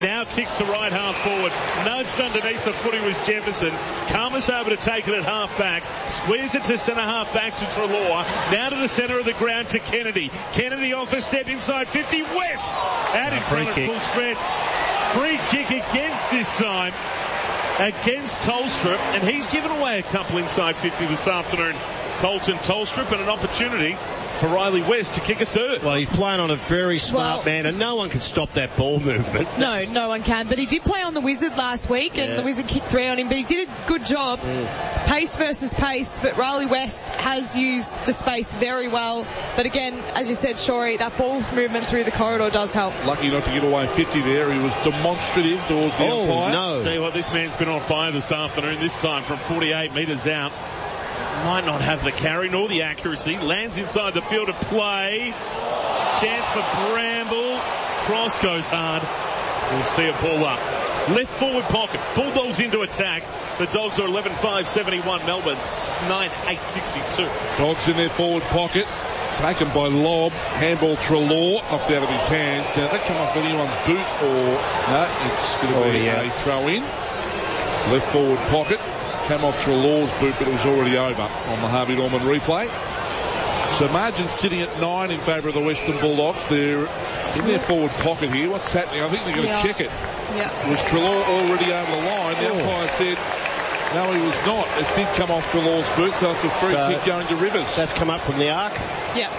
Now kicks to right half forward. Nudged underneath the footy was Jefferson. Karmas over to take it at half back. Squares it to centre half back to Treloar. Now to the centre of the ground to Kennedy. Kennedy off a step inside 50. West out in front of full stretch. Free kick against this time. Against Tolstrup. And he's given away a couple inside 50 this afternoon. Colton Tolstrup, and an opportunity for Riley West to kick a third. Well, he's playing on a very smart man, and no one can stop that ball movement. No one can. But he did play on the Wizard last week, and the Wizard kicked 3 on him, but he did a good job. Pace versus pace, but Riley West has used the space very well. But again, as you said, Shorey, that ball movement through the corridor does help. Lucky not to give away 50 there. He was demonstrative towards the umpire. No. Tell you what, this man's been on fire this afternoon, this time from 48 metres out. Might not have the carry nor the accuracy. Lands inside the field of play. Chance for Bramble. Cross goes hard. We'll see a ball up. Left forward pocket. Bulldogs into attack. The Dogs are 11-5-71. Melbourne 9-8-62. Dogs in their forward pocket. Taken by Lobb. Handball Treloar. Knocked out of his hands. Now, that come off anyone's boot or... No, it's going to be a throw in. Left forward pocket. Came off Treloar's boot, but it was already over on the Harvey Norman replay. So margins sitting at 9 in favour of the Western Bulldogs. They're in their forward pocket here. What's happening? I think they're going to check it. Yeah. Was Treloar already over the line? The umpire said, no, he was not. It did come off Treloar's boot, so it's a free kick going to Rivers. That's come up from the arc? Yep.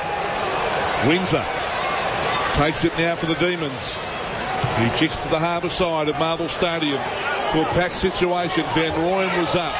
Windsor takes it now for the Demons. He kicks to the harbour side of Marvel Stadium. To a packed situation. Van Rooyen was up.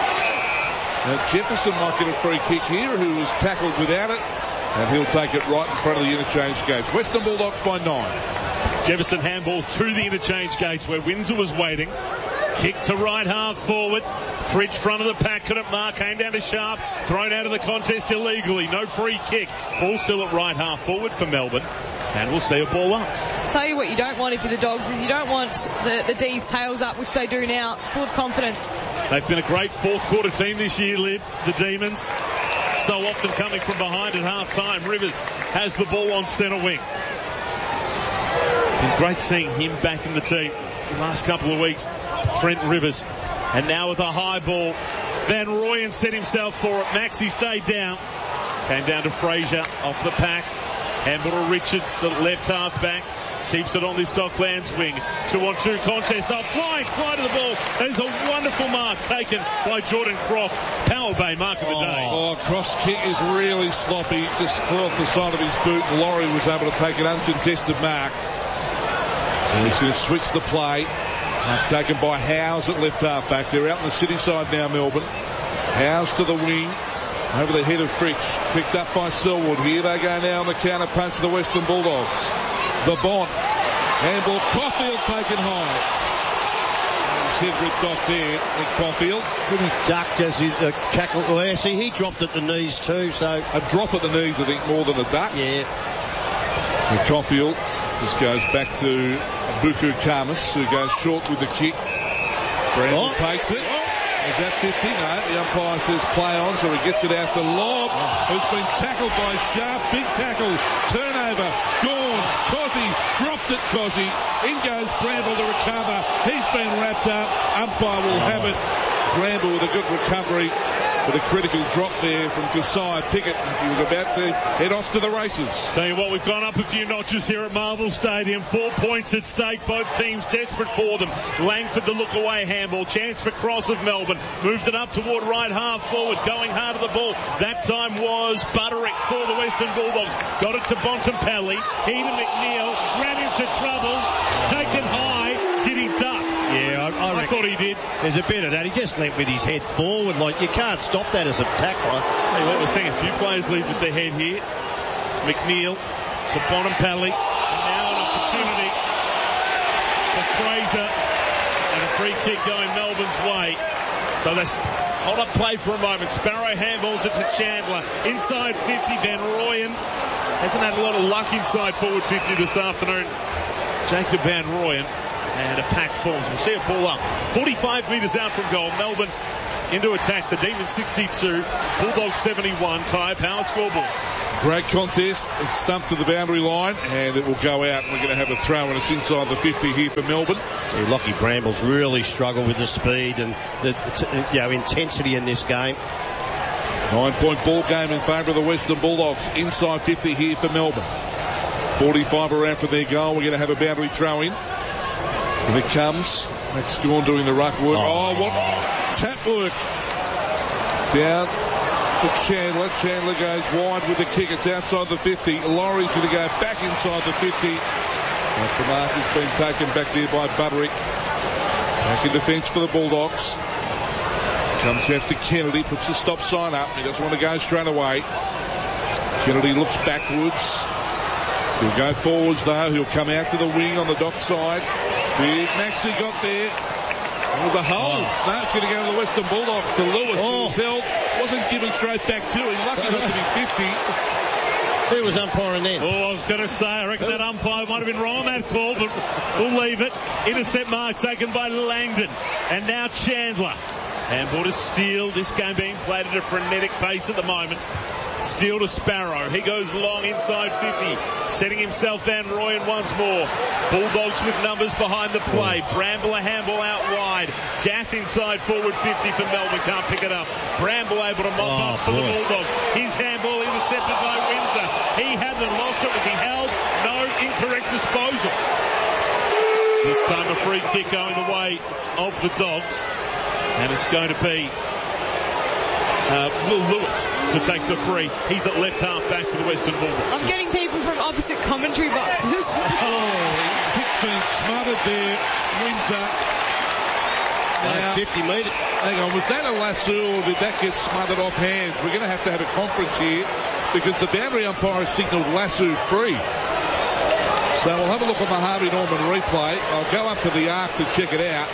Now Jefferson might get a free kick here, who was tackled without it, and he'll take it right in front of the interchange gates. Western Bulldogs by 9. Jefferson handballs through the interchange gates where Windsor was waiting. Kick to right half forward. Fridge front of the pack, couldn't mark, came down to Sharp, thrown out of the contest illegally. No free kick. Ball still at right half forward for Melbourne. And we'll see a ball up. Tell you what you don't want if you're the Dogs is you don't want the D's tails up, which they do now, full of confidence. They've been a great fourth quarter team this year, Lib, the Demons. So often coming from behind at half time. Rivers has the ball on centre wing. Been great seeing him back in the team the last couple of weeks. Trent Rivers. And now with a high ball. Van Rooyen set himself for it. Maxi stayed down. Came down to Fraser off the pack. Handball to Richards, left half back. Keeps it on this Docklands wing. 2-on-2 contest. Oh, fly to the ball. There's a wonderful mark taken by Jordan Croft. Power Bay mark of the day. Cross kick is really sloppy. Just flew off the side of his boot. Laurie was able to take an uncontested mark. And he's going to switch the play. Taken by Howes at left half back. They're out on the city side now, Melbourne. Howes to the wing. Over the head of Fritsch. Picked up by Selwood. Here they go now on the counter punch of the Western Bulldogs. The Bont. Handball. Caulfield taken high. His head ripped off there. And Caulfield. Pretty ducked as he tackle. Well, see, he dropped at the knees too, so... A drop at the knees, I think, more than a duck. Yeah. So Caulfield just goes back to Buku Karmas, who goes short with the kick. Bramble takes it. Is that 50? No, the umpire says play on, so he gets it out to Lobb, who's been tackled by Sharp. Big tackle, turnover, gone. Cozzy dropped it, Cozzy. In goes Bramble to recover. He's been wrapped up. Umpire will have it. Bramble with a good recovery, but a critical drop there from Josiah Pickett. He was about to head off to the races. Tell you what, we've gone up a few notches here at Marvel Stadium. 4 points at stake. Both teams desperate for them. Langford the look away handball. Chance for Cross of Melbourne. Moves it up toward right half forward. Going hard to the ball. That time was Butterick for the Western Bulldogs. Got it to Bontempelli. He to McNeil. Ran into trouble. Taken high. Did he duck? Yeah, I thought he did. There's a bit of that. He just went with his head forward. Like, you can't stop that as a tackler. Hey, what we're seeing a few players lead with their head here. McNeil to Bontempelli. And now an opportunity for Fraser. And a free kick going Melbourne's way. So let's hold up play for a moment. Sparrow handballs it to Chandler. Inside 50, Van Rooyen. Hasn't had a lot of luck inside forward 50 this afternoon. Jacob Van Rooyen. And a pack forms. We'll see a ball up. 45 metres out from goal. Melbourne into attack. The Demons 62. Bulldogs 71. Tie power scoreboard. Great contest. It's stumped to the boundary line and it will go out. We're going to have a throw and it's inside the 50 here for Melbourne. Yeah, Lockie Brambles really struggled with the speed and the intensity in this game. 9-point ball game in favour of the Western Bulldogs. Inside 50 here for Melbourne. 45 around for their goal. We're going to have a boundary throw in. And it comes. Max Gawn doing the ruck work. Oh, what tap work. Down to Chandler. Chandler goes wide with the kick. It's outside the 50. Laurie's going to go back inside the 50. The mark has been taken back there by Buderick. Back in defence for the Bulldogs. Comes out to Kennedy. Puts the stop sign up. He doesn't want to go straight away. Kennedy looks backwards. He'll go forwards though. He'll come out to the wing on the dock side. Big Maxie got there. Oh, the hole. No, it's going to go to the Western Bulldogs. To Lewis. Who's held. Wasn't given straight back to him. Lucky not to be 50. Who was umpiring then? Oh, I was going to say, I reckon that umpire might have been wrong on that call, but we'll leave it. Intercept mark taken by Langdon. And now Chandler. Handball to Steele. This game being played at a frenetic pace at the moment. Steele to Sparrow. He goes long inside 50. Setting himself Van Rooyen once more. Bulldogs with numbers behind the play. Bramble a handball out wide. Jaff inside forward 50 for Melbourne. Can't pick it up. Bramble able to mop up for the Bulldogs. His handball intercepted by Windsor. He hadn't lost it. Was he held? No, incorrect disposal. This time a free kick going the way of the Dogs. And it's going to be Will Lewis to take the free. He's at left half back for the Western Bulldogs. I'm getting people from opposite commentary boxes. His kick's been smothered there. Windsor. Now, 50 metres. Hang on, was that a lasso or did that get smothered off hands? We're going to have a conference here because the boundary umpire has signalled lasso free. So we'll have a look on the Harvey Norman replay. I'll go up to the arc to check it out.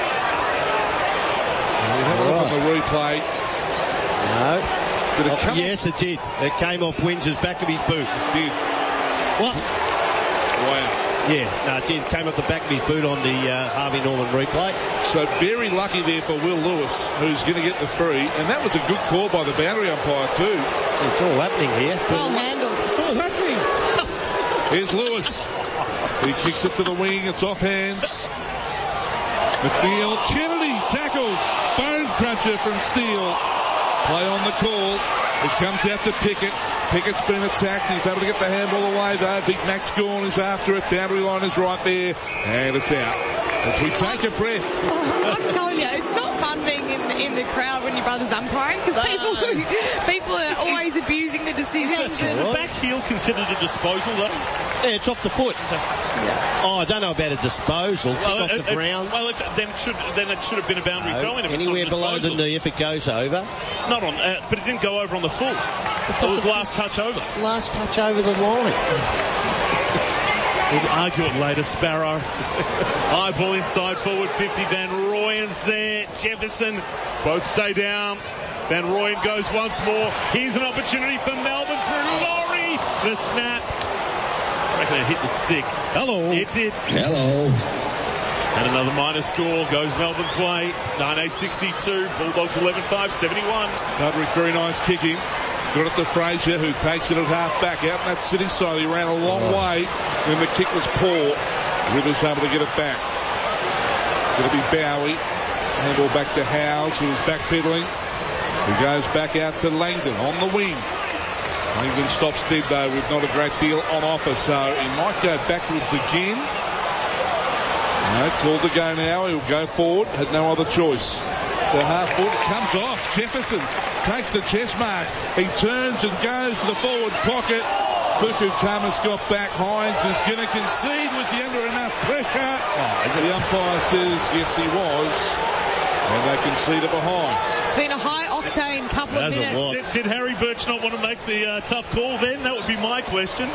We'll have a look on the replay. No. Did it come yes, it did. It came off Windsor's back of his boot. It did. What? Wow. Yeah, no, it did. It came off the back of his boot on the Harvey Norman replay. So very lucky there for Will Lewis, who's going to get the free. And that was a good call by the boundary umpire too. It's all happening here. Well handled. It's all happening. Here's Lewis. He kicks it to the wing. It's off hands. McNeil. Kennedy tackled. Bone cruncher from Steele. Play on the call. It comes out to Pickett. Pickett's been attacked. He's able to get the handball away though. Big Max Gawn is after it. Boundary line is right there. And it's out. As we take a breath. I'm telling you, it's not fun being in the crowd when your brother's umpiring because people are always abusing the decisions. Is the back heel considered a disposal though? Yeah, it's off the foot. Oh, I don't know about a disposal. Kick off the ground. Well, then it should have been a boundary throw-in. Anywhere below the knee if it goes over. Not on, but it didn't go over on the full. It was last touch over. Last touch over the line. We'll argue it later. Sparrow. High ball inside forward 50. Van Rooyen's there. Jefferson. Both stay down. Van Rooyen goes once more. Here's an opportunity for Melbourne through Laurie. The snap. I reckon it hit the stick. Hello. It did. Hello. And another minor score goes Melbourne's way. 9-8-62. Bulldogs 11-5, 71. Buderick, very nice kicking. Got it to Fraser, who takes it at half back. Out in that city side, he ran a long way. And the kick was poor. Rivers able to get it back. It'll be Bowie. Handball back to Howes, who was backpedaling. He goes back out to Langdon on the wing. Langdon stops dead though with not a great deal on offer, so he might go backwards again. No, called to go now. He'll go forward. Had no other choice. The half foot comes off. Jefferson takes the chest mark. He turns and goes to the forward pocket. Buku Kamas got back. Hines is going to concede. Was he under enough pressure? The umpire says yes, he was. And they concede it behind. It's been a high-octane couple of minutes. Did Harry Birch not want to make the tough call then? That would be my question.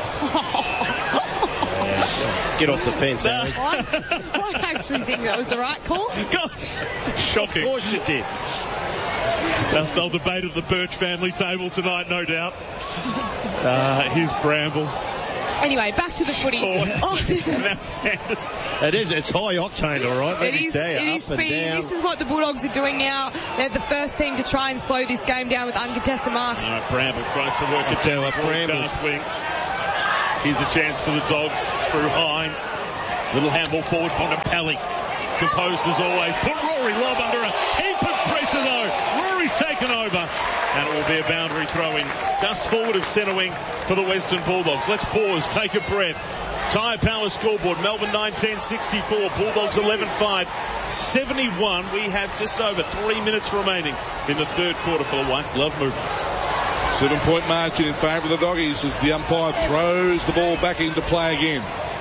Get off the fence, Harry. I actually think that was the right call. Gosh, shocking. Of course you did. They'll debate at the Birch family table tonight, no doubt. Here's Bramble. Anyway, back to the footy. Now Sanders. It's high octane, all right. It is speedy. This is what the Bulldogs are doing now. They're the first team to try and slow this game down with uncontested marks. Bramble tries to work it down with Bramble. Here's a chance for the Dogs through Hines. Little handball forward, Bontempelli. Composed as always. Put Rory Lobb under a heap of pressure though. Rory's taken over. And it will be a boundary throw-in just forward of centre wing for the Western Bulldogs. Let's pause, take a breath. Tyre Power scoreboard, Melbourne 19-64, Bulldogs 11-5, 71. We have just over 3 minutes remaining in the third quarter for the White Glove movement. 7-point margin in favour of the Doggies as the umpire throws the ball back into play again.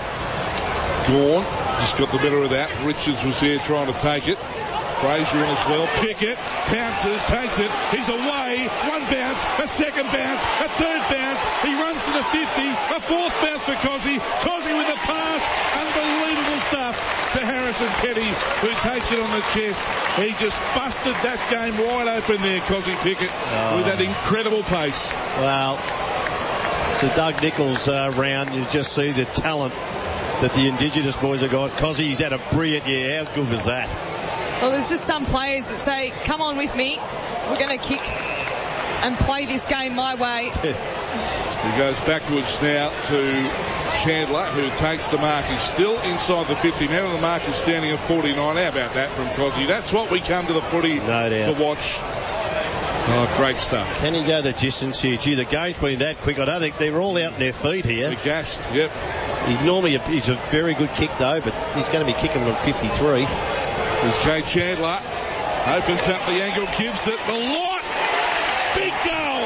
Gawn just got the better of that. Richards was there trying to take it. Fraser in as well. Pickett bounces, takes it. He's away. One bounce, a second bounce, a third bounce. He runs to the 50. A fourth bounce for Cozzy. Cozzy with the pass. Unbelievable stuff to Harrison Petty, who takes it on the chest. He just busted that game wide open there, Cozzy Pickett, with that incredible pace. Well, it's the Doug Nichols round. You just see the talent that the Indigenous boys have got. Cozzy's had a brilliant year. How good was that? Well, there's just some players that say, come on with me, we're going to kick and play this game my way. He goes backwards now to Chandler, who takes the mark. He's still inside the 50. Now the mark is standing at 49. How about that from Cozzy? That's what we come to the footy to watch. Oh, great stuff. Can he go the distance here? Gee, the game's been that quick. I don't think they're all out on their feet here. They're gassed, yep. He's a very good kick, though, but he's going to be kicking from 53. There's Kay Chandler. Opens up the angle, gives it the lot. Big goal.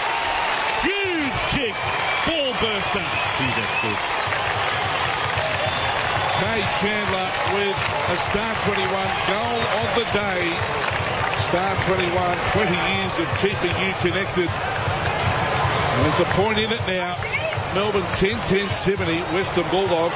Huge kick. Ball burster. Geez, that's good. Kay Chandler with a Star 21 goal of the day. Star 21, 20 years of keeping you connected. And there's a point in it now. Melbourne 10-10-70, Western Bulldogs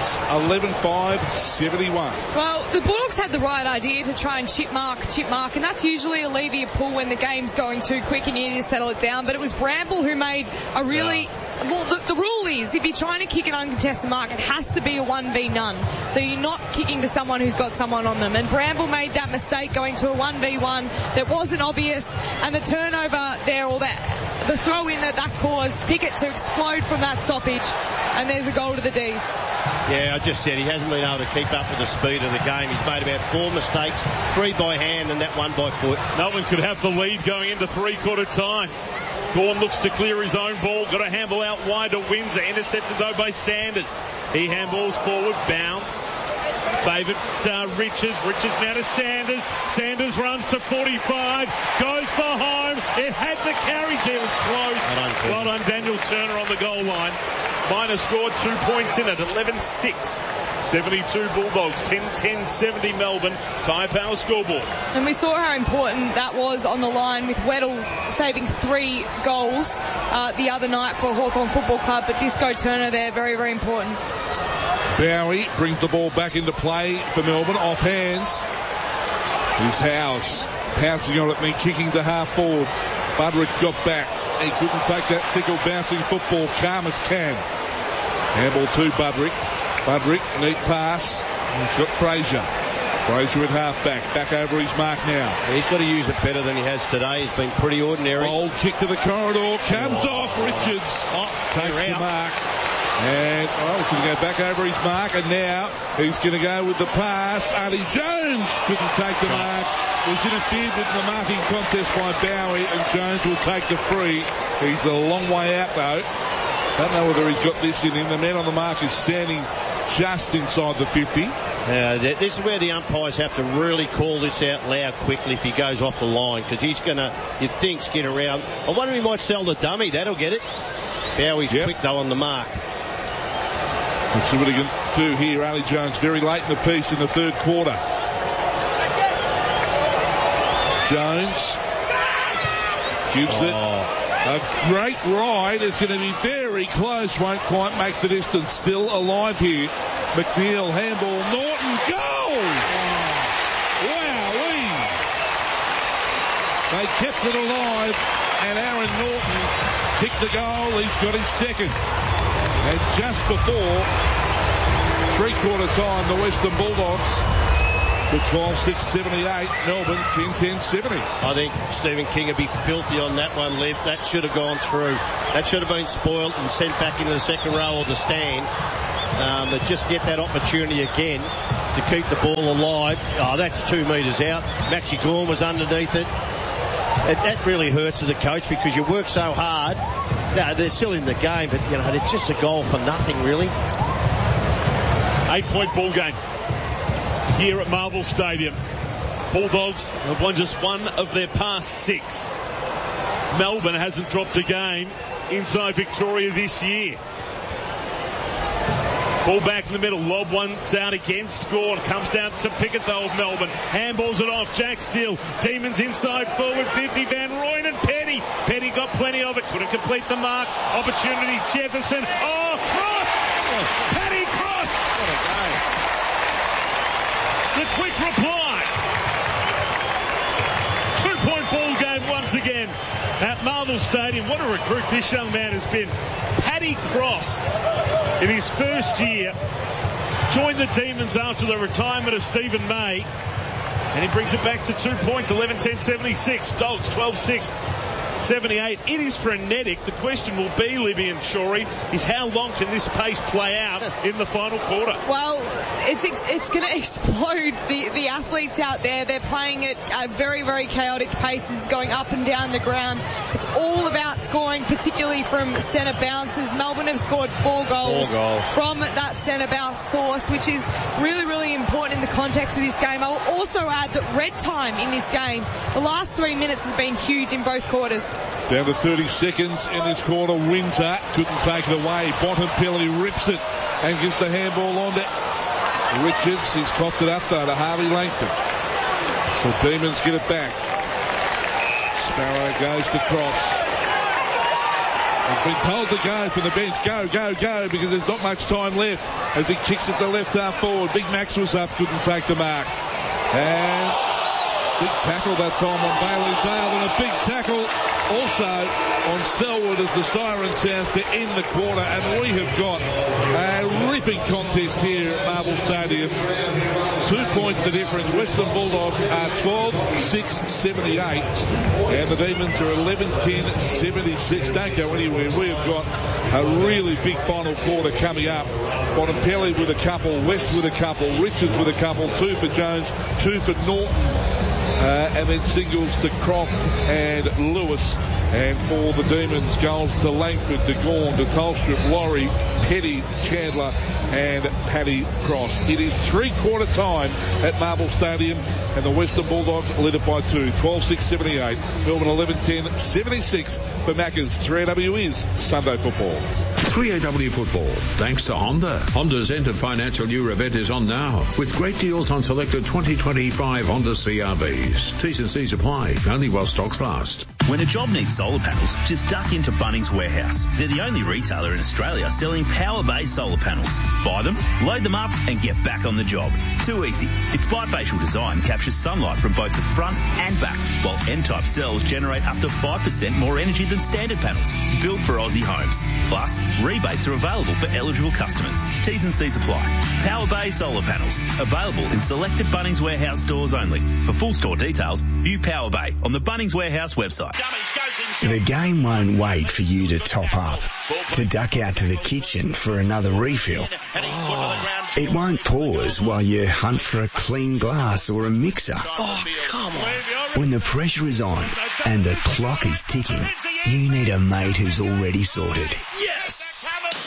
11-5-71. Well, the Bulldogs had the right idea to try and chip mark, and that's usually a lever you pull when the game's going too quick and you need to settle it down. But it was Bramble who made a really... Well, the rule is, if you're trying to kick an uncontested mark, it has to be a 1v none. So you're not kicking to someone who's got someone on them. And Bramble made that mistake going to a 1v1 that wasn't obvious, and the turnover there, or the throw in that caused Pickett to explode from that stoppage, and there's a goal to the D's. Yeah, I just said he hasn't been able to keep up with the speed of the game. He's made about 4 mistakes, 3 by hand and that 1 by foot. Melbourne could have the lead going into three-quarter time. Gawn looks to clear his own ball. Got a handball out wide to Windsor. Intercepted though by Sanders. He handballs forward. Bounce. Favoured Richards. Richards now to Sanders. Sanders runs to 45. Goes for home. It had the carriage. It was close. Well done, Daniel Turner on the goal line. Minor scored 2 points in it. 11-6. 72 Bulldogs, 10-10-70 Melbourne. Tyre Power scoreboard. And we saw how important that was on the line, with Weddle saving 3 goals the other night for Hawthorn Football Club. But Disco Turner there, very, very important. Bowie brings the ball back into play for Melbourne, off hands. Here's Howes pouncing on it, then kicking to half forward. Budrick got back. He couldn't take that fickle bouncing football. Karmas can. Handball to Budrick. Budrick, neat pass. He's got Fraser. Fraser at half-back. Back over his mark now. He's got to use it better than he has today. He's been pretty ordinary. Old kick to the corridor. Comes off. Richards takes the mark. And he's going to go back over his mark. And now he's going to go with the pass. Artie Jones couldn't take the mark. Was interfered with the marking contest by Bowie. And Jones will take the free. He's a long way out, though. Don't know whether he's got this in him. The man on the mark is standing just inside the 50. This is where the umpires have to really call this out loud quickly if he goes off the line, because he's going to, you'd think, skid around. I wonder if he might sell the dummy. That'll get it. Bowie's quick, though, on the mark. Let's see what he can do here. Ali Jones very late in the piece in the third quarter. Jones gives it. A great ride. It's going to be very close. Won't quite make the distance. Still alive here. McNeil, handball, Norton, goal! Wowee! They kept it alive, and Aaron Norton kicked the goal. He's got his second. And just before three-quarter time, the Western Bulldogs with 12-6-78, Melbourne 10-10-70. I think Stephen King would be filthy on that one, Liv. That should have gone through. That should have been spoiled and sent back into the second row of the stand. But just get that opportunity again to keep the ball alive. Oh, that's 2 metres out. Maxi Gawn was underneath it. That really hurts as a coach because you work so hard. No, they're still in the game, but you know it's just a goal for nothing, really. 8-point ball game here at Marvel Stadium. Bulldogs have won just one of their past 6. Melbourne hasn't dropped a game inside Victoria this year. Ball back in the middle. Lob one's out against Gawn. Comes down to Pickett though of Melbourne. Handballs it off. Jack Steele. Demons inside forward 50. Van Rooyen and Petty. Petty got plenty of it. Couldn't complete the mark. Opportunity. Jefferson. Oh, Cross! Paddy Cross! What a game. The quick reply. 2-point ball game once again at Marvel Stadium. What a recruit this young man has been. Paddy Cross, in his first year, joined the Demons after the retirement of Stephen May, and he brings it back to 2 points, 11-10-76. Dogs 12-6-78. It is frenetic. The question will be, Libby and Shorey, is how long can this pace play out in the final quarter? Well, it's going to explode. The athletes out there, they're playing at a very, very chaotic paces, going up and down the ground. It's all about scoring, particularly from centre bounces. Melbourne have scored 4 goals from that centre bounce source, which is really, really important in the context of this game. I'll also add that red time in this game, the last 3 minutes has been huge in both quarters. Down to 30 seconds in this quarter. Windsor couldn't take it away. Bontempelli rips it and gives the handball on to Richards. He's coughed it up though to Harvey Langton. So Demons get it back. Sparrow goes to Cross. He's been told to go from the bench. Go, because there's not much time left as he kicks it to left half forward. Big Max was up, couldn't take the mark. And big tackle that time on Bailey Dale, and a big tackle also on Selwood as the siren sounds to end the quarter. And we have got a ripping contest here at Marvel Stadium. 2 points the difference. Western Bulldogs are 12-6-78, and the Demons are 11-10-76. Don't go anywhere. We have got a really big final quarter coming up. Bontempelli with a couple, West with a couple, Richards with a couple, 2 for Jones, 2 for Norton. And then singles to Croft and Lewis. And for the Demons, goals to Langford, to Gawn, to Tolstrup, Laurie, Petty, Chandler and Paddy Cross. It is three-quarter time at Marvel Stadium, and the Western Bulldogs lead it by 2, 12-6-78. Melbourne 11-10-76 for Maccas. 3AW is Sunday football. 3AW football, thanks to Honda. Honda's end of financial year event is on now, with great deals on selected 2025 Honda CRVs. T's and C's apply, only while stocks last. When a job needs solar panels, just duck into Bunnings Warehouse. They're the only retailer in Australia selling power-based solar panels. Buy them, load them up and get back on the job. Too easy. Its bifacial design captures sunlight from both the front and back, while N-type cells generate up to 5% more energy than standard panels. Built for Aussie homes. Plus, rebates are available for eligible customers. T's and C's apply. Power Bay solar panels. Available in selected Bunnings Warehouse stores only. For full store details, view Power Bay on the Bunnings Warehouse website. The game won't wait for you to top up, to duck out to the kitchen for another refill. It won't pause while you hunt for a clean glass or a mixer. Oh, come on. When the pressure is on and the clock is ticking, you need a mate who's already sorted. Yes!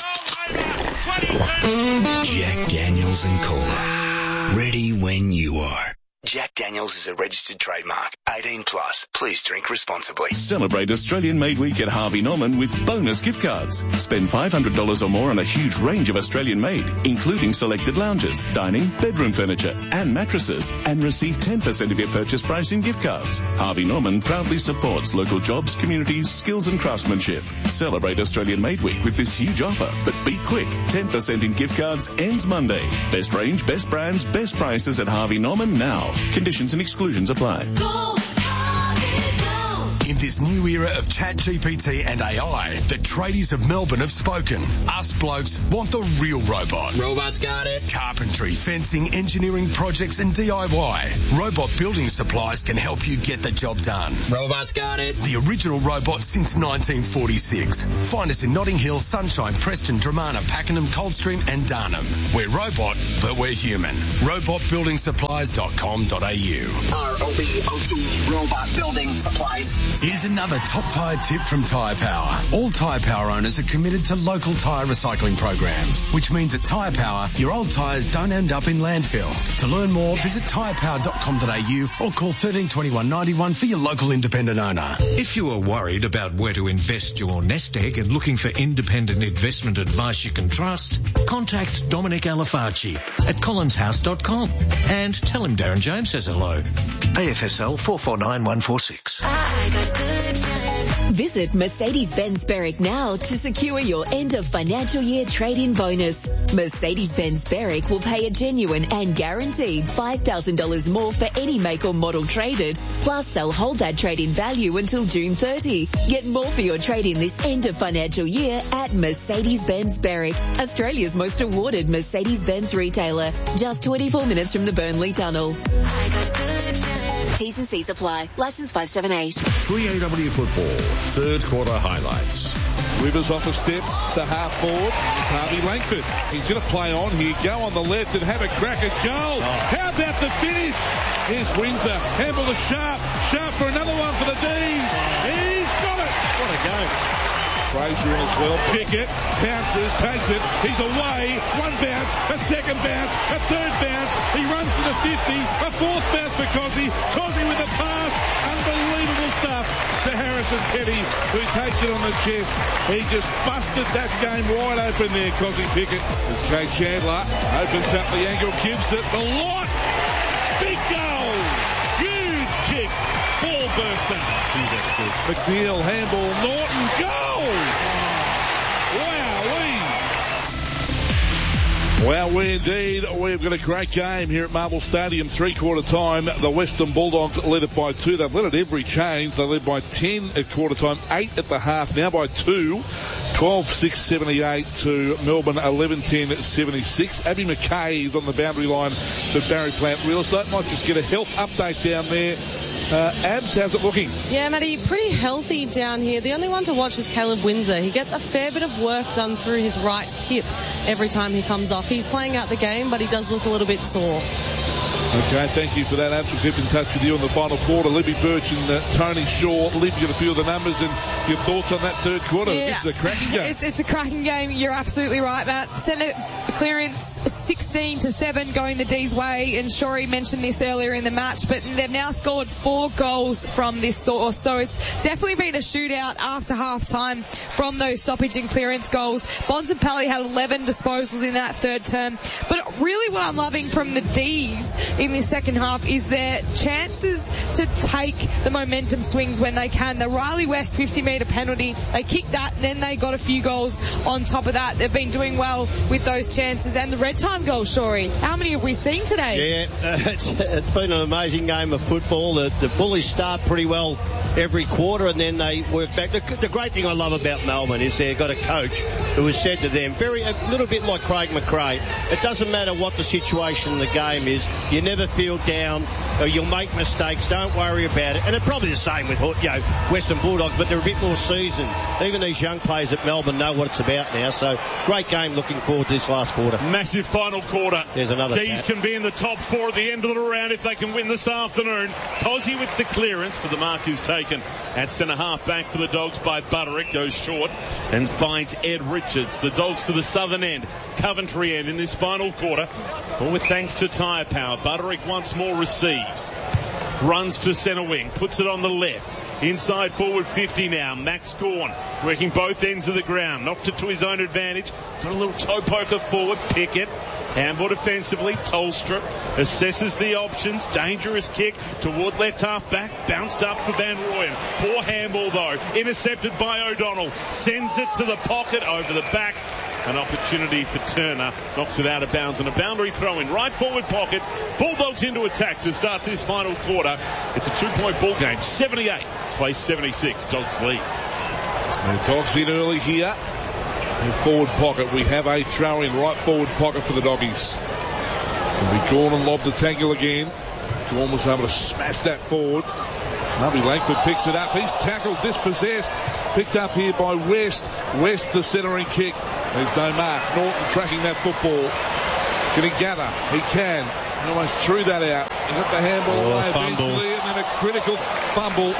Jack Daniels and Cola. Ready when you are. Jack Daniels is a registered trademark. 18 plus. Please drink responsibly. Celebrate Australian Made Week at Harvey Norman with bonus gift cards. Spend $500 or more on a huge range of Australian made, including selected lounges, dining, bedroom furniture and mattresses, and receive 10% of your purchase price in gift cards. Harvey Norman proudly supports local jobs, communities, skills and craftsmanship. Celebrate Australian Made Week with this huge offer, but be quick. 10% in gift cards ends Monday. Best range, best brands, best prices at Harvey Norman now. Conditions and exclusions apply. In With this new era of ChatGPT and AI, the tradies of Melbourne have spoken. Us blokes want the real robot. Robots got it. Carpentry, fencing, engineering projects and DIY. Robot Building Supplies can help you get the job done. Robots got it. The original robot since 1946. Find us in Notting Hill, Sunshine, Preston, Dramana, Pakenham, Coldstream and Darnham. We're robot, but we're human. Robotbuildingsupplies.com.au. ROBOT Robot Building Supplies. Here's another top tyre tip from Tyre Power. All Tyre Power owners are committed to local tyre recycling programs, which means at Tyre Power, your old tyres don't end up in landfill. To learn more, visit tyrepower.com.au or call 1321 91 for your local independent owner. If you are worried about where to invest your nest egg and looking for independent investment advice you can trust, contact Dominic Alafarci at collinshouse.com and tell him Darren James says hello. AFSL 449146. Visit Mercedes-Benz Berwick now to secure your end of financial year trade-in bonus. Mercedes-Benz Berwick will pay a genuine and guaranteed $5,000 more for any make or model traded, plus they'll hold that trade-in value until June 30. Get more for your trade-in this end of financial year at Mercedes-Benz Berwick, Australia's most awarded Mercedes-Benz retailer, just 24 minutes from the Burnley Tunnel. T's and C's apply. Licence 578. 3AW Football, third quarter highlights. Rivers off a step to half forward. It's Harvey Langford. He's going to play on here, go on the left and have a crack at goal. How about the finish? Here's Windsor. Handball to Sharp. Sharp for another one for the D's. He's got it. What a game. Fraser in as well. Pickett bounces, takes it. He's away. One bounce, a second bounce, a third bounce. He runs to the 50. A fourth bounce for Cozzy. Cozzy with a pass. Unbelievable stuff to Harrison Petty, who takes it on the chest. He just busted that game wide open there, Cozzy Pickett. As Kay Chandler opens up the angle, gives it the lot. Big goal. Huge kick. Ball burst up. McNeil, handball, Norton, goal! Wowee indeed. We've got a great game here at Marvel Stadium, three-quarter time. The Western Bulldogs led it by 2. They've led it every change. They led by 10 at quarter time, 8 at the half, now by 2. 12-6-78 to Melbourne, 11-10-76. Abby McKay is on the boundary line for Barry Plant Real Estate. Might just get a health update down there. Abs, how's it looking? Yeah, Matty, pretty healthy down here. The only one to watch is Caleb Windsor. He gets a fair bit of work done through his right hip every time he comes off. He's playing out the game, but he does look a little bit sore. Okay, thank you for that, Abs. We'll keep in touch with you in the final quarter. Libby Birch and Tony Shaw. Libby, get a few of the numbers and your thoughts on that third quarter. Yeah, this is a cracking game. It's a cracking game. You're absolutely right, Matt. Centre clearance 16-7 going the D's way, and Shorey mentioned this earlier in the match, but they've now scored 4 goals from this source, so it's definitely been a shootout after half-time from those stoppage and clearance goals. Bontempelli had 11 disposals in that third term, but really what I'm loving from the D's in this second half is their chances to take the momentum swings when they can. The Riley West 50-metre penalty, they kicked that, and then they got a few goals on top of that. They've been doing well with those chances, and the red time goal, Shorey. How many have we seen today? Yeah, it's been an amazing game of football. The Bullies start pretty well every quarter and then they work back. The great thing I love about Melbourne is they've got a coach who has said to them, a little bit like Craig McRae, it doesn't matter what the situation in the game is, you never feel down, you'll make mistakes, don't worry about it. And it's probably the same with Western Bulldogs, but they're a bit more seasoned. Even these young players at Melbourne know what it's about now. So great game, looking forward to this last quarter. Massive final quarter. There's another D's can be in the top 4 at the end of the round if they can win this afternoon. Cozzy with the clearance, but the mark is taken at centre half back for the Dogs by Butterick. Goes short and finds Ed Richards. The Dogs to the southern end, Coventry end in this final quarter. All with thanks to Tyre Power. Butterick once more receives. Runs to centre wing, puts it on the left. Inside forward 50 now. Max Gawn working both ends of the ground. Knocked it to his own advantage. Got a little toe poker forward. Pickett. Handball defensively. Tolstrup assesses the options. Dangerous kick toward left half back. Bounced up for Van Rooyen. Poor handball though. Intercepted by O'Donnell. Sends it to the pocket over the back An opportunity for Turner. Knocks it out of bounds and a boundary throw in. Right forward pocket. Bulldogs into attack to start this final quarter. It's a 2-point ball game. 78 plays 76. Dogs lead. The Dogs in early here. In forward pocket. We have a throw in right forward pocket for the Doggies. It'll be Gawn lobbed the tackle again. Gawn was able to smash that forward. Harvey Langford picks it up. He's tackled, dispossessed. Picked up here by West. West the centering kick. There's no mark. Norton tracking that football. Can he gather? He can. He almost threw that out. He got the handball away eventually, and then a critical fumble.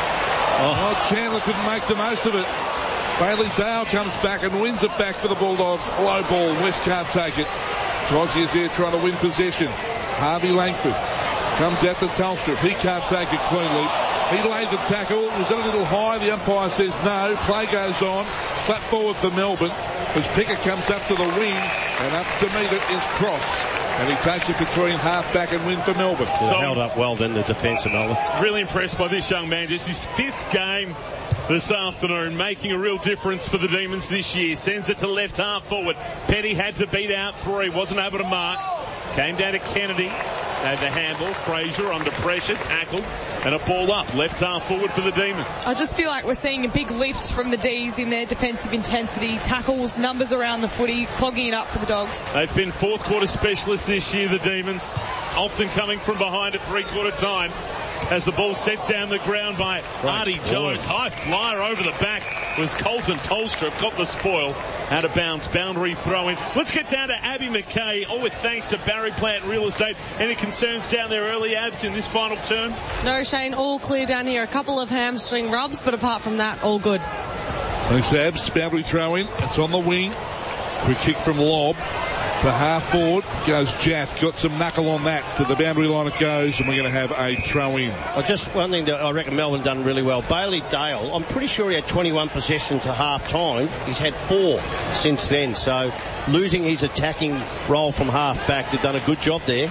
Chandler couldn't make the most of it. Bailey Dale comes back and wins it back for the Bulldogs. Low ball. West can't take it. Trozzy is here trying to win possession. Harvey Langford comes out to Telstra. He can't take it cleanly. He laid the tackle. Was it a little high? The umpire says no. Play goes on. Slap forward for Melbourne as Pickett comes up to the wing, and up to meet it is Cross. And he takes it between half-back and win for Melbourne. So held up well then, the defence of Melbourne. Really impressed by this young man. Just his 5th game this afternoon, making a real difference for the Demons this year. Sends it to left half forward. Petty had to beat out 3. Wasn't able to mark. Came down to Kennedy. Had the handle. Fraser under pressure. Tackled. And a ball up. Left half forward for the Demons. I just feel like we're seeing a big lift from the D's in their defensive intensity. Tackles, numbers around the footy, clogging it up for the Dogs. They've been fourth quarter specialists this year, the Demons. Often coming from behind at 3-quarter time. As the ball set down the ground by Artie Jones. High flyer over the back was Colton Tolstrup. Got the spoil. Out of bounds. Boundary throw in. Let's get down to Abby McKay. All with thanks to Barry Plant Real Estate. Any concerns down there early, Abs, in this final term? No, Shane. All clear down here. A couple of hamstring rubs, but apart from that, all good. Thanks, Abs. Boundary throw in. It's on the wing. Quick kick from Lobb. To half forward goes Jaff. Got some knuckle on that. To the boundary line it goes, and we're going to have a throw in. Just one thing that I reckon Melbourne done really well. Bailey Dale, I'm pretty sure he had 21 possession to half time. He's had 4 since then. So losing his attacking role from half back, they've done a good job there.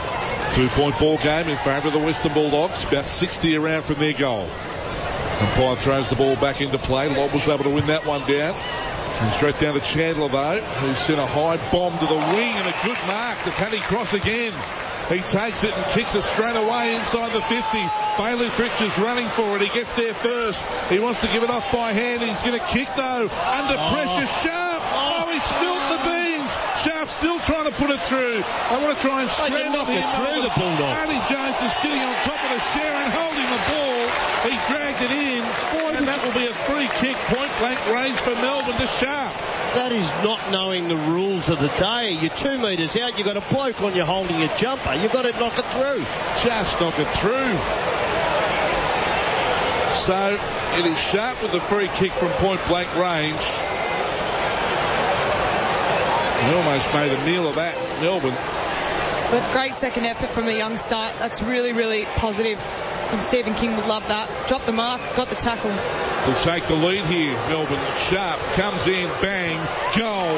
2-point ball game in favour of the Western Bulldogs. About 60 around from their goal. Umpire throws the ball back into play. Lobb was able to win that one down. And straight down to Chandler, though, who sent a high bomb to the wing and a good mark to Paddy Cross again. He takes it and kicks it straight away inside the 50. Bailey Pritchard's running for it. He gets there first. He wants to give it off by hand. He's going to kick, though. Under pressure, Sharp. He spilt the beans. Sharp still trying to put it through. I want to try and scramble him through the Bulldogs. Artie Jones is sitting on top of the Sharon holding the ball. He dragged it in. And that will be a free kick, point blank range for Melbourne to Sharp. That is not knowing the rules of the day. You're 2 metres out. You've got a bloke on you holding a jumper. You've got to knock it through. Just knock it through. So it is Sharp with the free kick from point blank range. They almost made a meal of that, Melbourne. But great second effort from a young start. That's really, really positive. And Stephen King would love that. Dropped the mark, got the tackle. To take the lead here, Melbourne. Sharp comes in, bang, goal.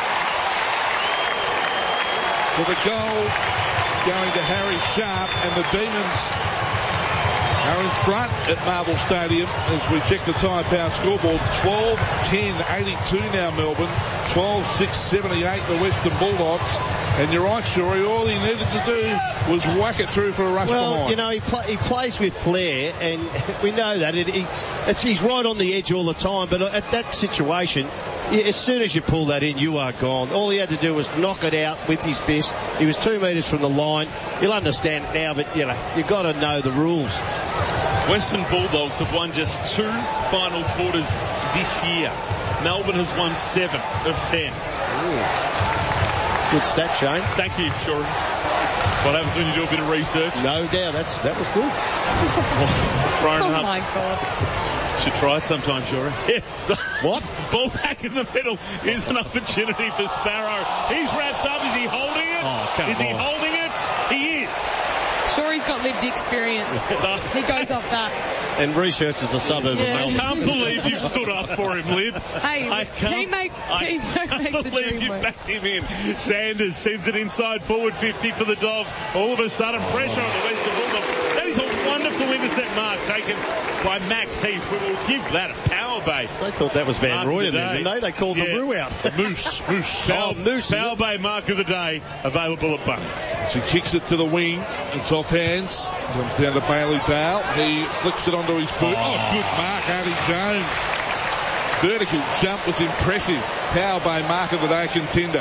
For the goal, going to Harry Sharp, and the Demons are in front at Marvel Stadium as we check the Tyre Power scoreboard. 12-10-82 now, Melbourne. 12-6-78 the Western Bulldogs. And you're right, Shorey, all he needed to do was whack it through for a rush behind. Well, you know, he plays with flair, and we know that. He's right on the edge all the time, but at that situation, as soon as you pull that in, you are gone. All he had to do was knock it out with his fist. He was 2 metres from the line. You'll understand it now, but, you know, you've got to know the rules. Western Bulldogs have won just 2 final quarters this year. Melbourne has won 7 of 10. Ooh. Good stat, Shane. Thank you, Shorey. What happens when you do a bit of research? No doubt. That was good. Oh, my God. Should try it sometime, Shorey. Yeah. What? Ball back in the middle is an opportunity for Sparrow. He's wrapped up. Is he holding it? Is he holding it? He is. Sure, he's got lived experience. He goes off that. And Reshurst is a suburb of Melbourne. I can't believe you stood up for him, Lib. Hey, teammate makes the dream work. I can't believe you backed him in. Sanders sends it inside forward 50 for the Dogs. All of a sudden, pressure on the Western Bulldogs. That is a wonderful intercept mark taken by Max Heath. We will give that a power Bay. They thought that was Van Rooyen, didn't they? They called the Roo out. Moose. Moose. Foul Bay mark of the day available at Bunnings. She kicks it to the wing. It's off hands. Comes down to Bailey Dale. He flicks it onto his boot. Oh, good mark, Harry Jones. Vertical jump was impressive. Power Bay mark of the day contender.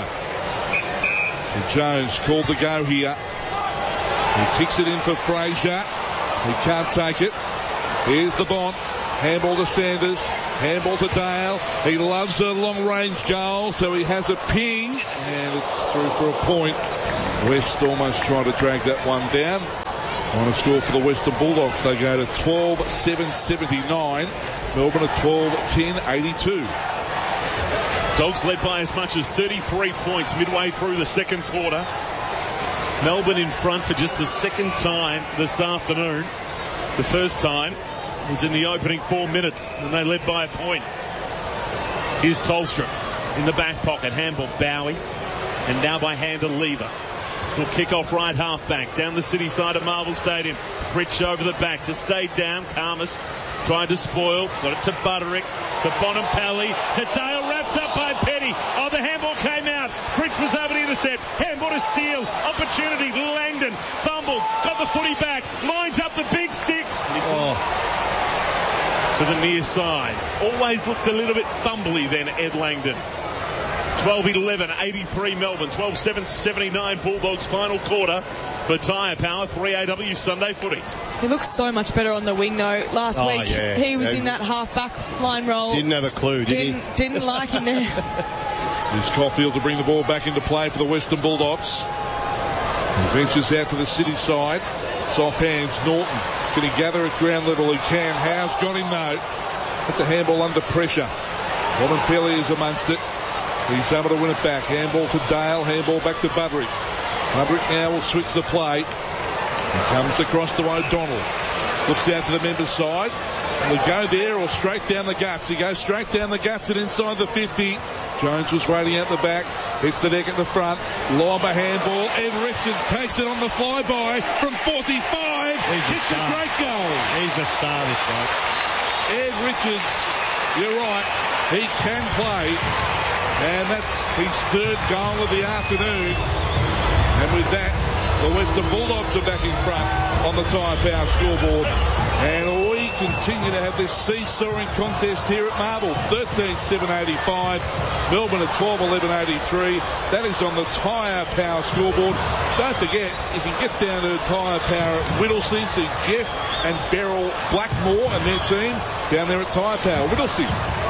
So Jones called the go here. He kicks it in for Fraser. He can't take it. Here's the Bont. Handball to Sanders. Handball to Dale. He loves a long-range goal, so he has a ping. And it's through for a point. West almost tried to drag that one down. On a score for the Western Bulldogs. They go to 12-7-79. Melbourne at 12-10-82. Dogs led by as much as 33 points midway through the second quarter. Melbourne in front for just the second time this afternoon. The first time was in the opening 4 minutes when they led by a point. Here's Tolstrup in the back pocket. Handball Bowie. And now by hand to Lever. Will kick off right half back down the city side of Marvel Stadium. Fritsch over the back to stay down. Karmas tried to spoil. Got it to Butterick. To Bonampelli. To Dale, wrapped up by Petty. Oh, the handball came out. Fritsch was able to intercept. Handball to Steele. Opportunity. Langdon fumbled. Got the footy back. Lines up the big sticks. Misses. To the near side. Always looked a little bit fumbly then, Ed Langdon. 12-11, 83 Melbourne, 12-7-79 Bulldogs final quarter for Tyre Power, 3AW Sunday footy. He looks so much better on the wing though. Last week he was in that half-back line role. Didn't have a clue, did he? Didn't like him there. Here's Caulfield to bring the ball back into play for the Western Bulldogs. He ventures out to the city side. It's off hands, Norton. Can he gather at ground level? He can. Howe's got him though. Put the handball under pressure. Bonampelli is amongst it. He's able to win it back. Handball to Dale. Handball back to Budrick. Budrick now will switch the play. He comes across to O'Donnell. Looks out to the members' side. Will he go there or straight down the guts? He goes straight down the guts and inside the 50. Jones was waiting out the back. Hits the deck at the front. Lima handball. Ed Richards takes it on the flyby from 45. It's a great goal. He's a star, this guy. Ed Richards, you're right. He can play. And that's his third goal of the afternoon. And with that, the Western Bulldogs are back in front on the Tyre Power scoreboard. And we continue to have this seesawing contest here at Marvel. 13-7-85. Melbourne at 12-11-83. That is on the Tyre Power scoreboard. Don't forget, if you get down to Tyre Power at Whittlesea, see Jeff and Beryl Blackmore and their team down there at Tyre Power. Whittlesea.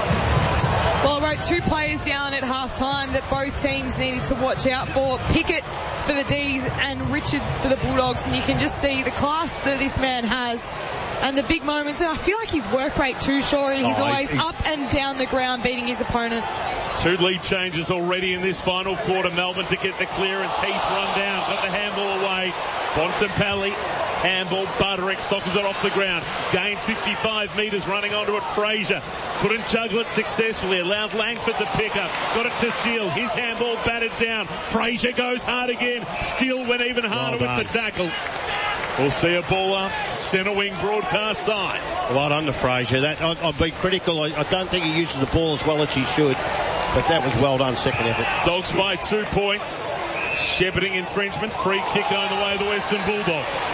Well, I wrote two players down at half-time that both teams needed to watch out for. Pickett for the D's and Richard for the Bulldogs. And you can just see the class that this man has and the big moments. And I feel like his work rate too, Shorey. He's always up and down the ground beating his opponent. Two lead changes already in this final quarter. Melbourne to get the clearance. Heath run down. Got the handball away. Bontempelli. Handball, Butterick sockers it off the ground. Gained 55 metres running onto it. Fraser couldn't juggle it successfully. Allowed Langford the pickup. Got it to Steele. His handball batted down. Fraser goes hard again. Steele went even harder with the tackle. We'll see a ball up. Centre wing broadcast side. Well done to Fraser. I've been critical. I don't think he uses the ball as well as he should. But that was well done, second effort. Dogs by 2 points. Shepherding infringement. Free kick on the way of the Western Bulldogs.